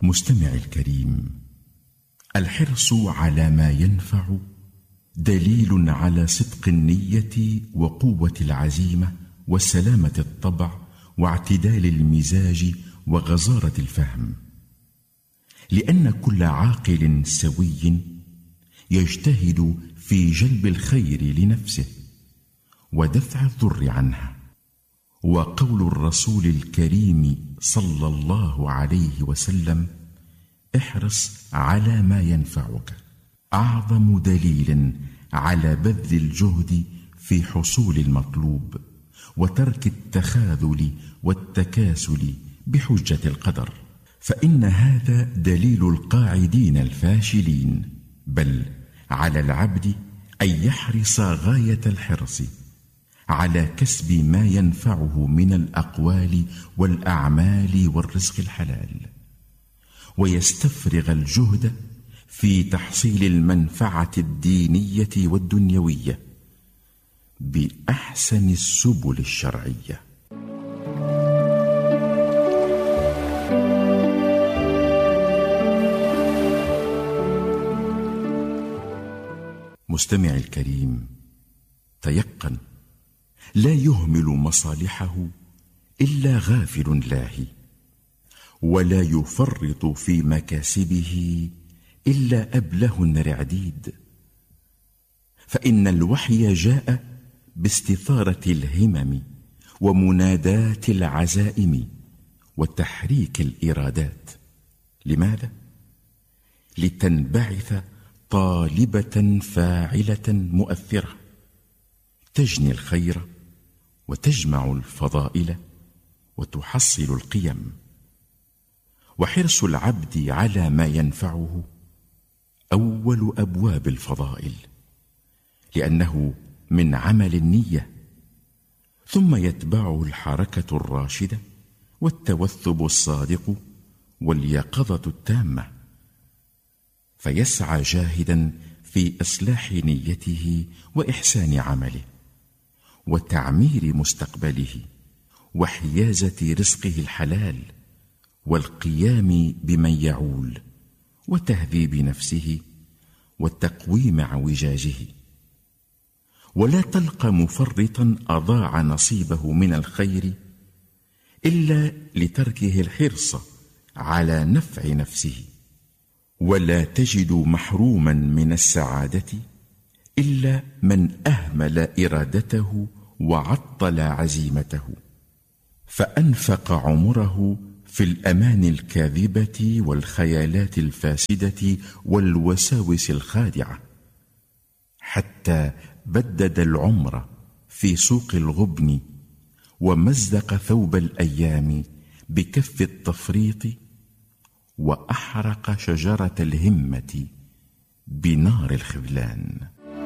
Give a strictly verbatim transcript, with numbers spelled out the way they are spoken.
مستمع الكريم، الحرص على ما ينفع دليل على صدق النية وقوة العزيمة وسلامة الطبع واعتدال المزاج وغزارة الفهم، لأن كل عاقل سوي يجتهد في جلب الخير لنفسه ودفع الضر عنها. وقول الرسول الكريم صلى الله عليه وسلم: احرص على ما ينفعك، أعظم دليل على بذل الجهد في حصول المطلوب وترك التخاذل والتكاسل بحجة القدر، فإن هذا دليل القاعدين الفاشلين، بل على العبد أن يحرص غاية الحرص على كسب ما ينفعه من الأقوال والأعمال والرزق الحلال، ويستفرغ الجهد في تحصيل المنفعة الدينية والدنيوية بأحسن السبل الشرعية. مستمع الكريم، تيقن، لا يهمل مصالحه إلا غافل لاهي، ولا يفرط في مكاسبه إلا أبله رعديد، فإن الوحي جاء باستثارة الهمم ومنادات العزائم وتحريك الإرادات. لماذا؟ لتنبعث طالبة فاعلة مؤثرة تجني الخير وتجمع الفضائل وتحصل القيم. وحرص العبد على ما ينفعه أول أبواب الفضائل، لأنه من عمل النية، ثم يتبعه الحركة الراشدة والتوثب الصادق واليقظة التامة، فيسعى جاهدا في إصلاح نيته وإحسان عمله وتعمير مستقبله وحيازة رزقه الحلال والقيام بمن يعول وتهذيب نفسه والتقويم اعوجاجه. ولا تلقى مفرطا أضاع نصيبه من الخير إلا لتركه الحرص على نفع نفسه، ولا تجد محروما من السعادة إلا من أهمل إرادته وعطل عزيمته، فأنفق عمره في الأمان الكاذبة والخيالات الفاسدة والوساوس الخادعة، حتى بدد العمر في سوق الغبن ومزق ثوب الأيام بكف التفريط، وأحرق شجرة الهمة بنار الخذلان.